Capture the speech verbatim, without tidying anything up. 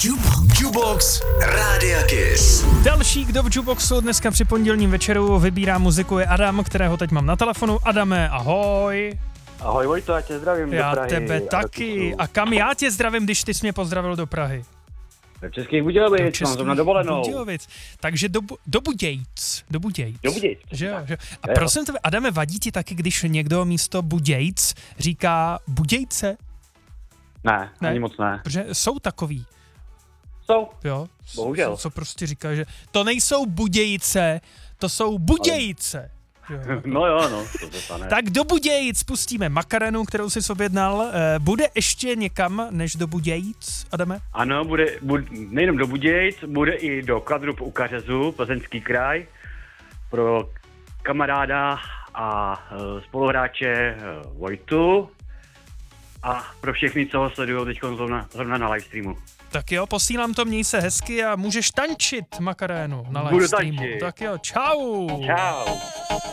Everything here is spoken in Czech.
Jukebox Rádia Kiss. Další, kdo v Jukeboxu dneska při pondělním večeru vybírá muziku, je Adam, kterého teď mám na telefonu. Adame, ahoj. Ahoj Vojto, já tě zdravím Já do Prahy. tebe taky. A kam já tě zdravím, když ty jsi mě pozdravil do Prahy? Do Českých Budějovic, mám zrovna dovolenou. Budějovic. Takže do, do Budějc. Do Budějc. Do Budějc. Že jo, že jo. A Jo. prosím tebe, Adame, vadí ti taky, když někdo místo Budějc říká Budějce? Ne, Ne? ani moc ne. Protože jsou takový, Jsou. jo? Bohužel. Co, co prostě říká, že to nejsou Budějce, to jsou Budějce. Jo. No jo, no, to se stane. Tak do Budějic pustíme Makarenu, kterou jsi objednal. Eh, Bude ještě někam než do Budějic, Adame? Ano, bude, bude nejenom do Budějic, bude i do Kladrup u Kařezu, Plzeňský kraj, pro kamaráda a uh, spoluhráče uh, Vojtu a pro všechny, co ho sledují teď zrovna, zrovna na livestreamu. Tak jo, posílám to, měj se hezky a můžeš tančit Makarénu na Budu livestreamu. tančit. Tak jo, čau. Čau.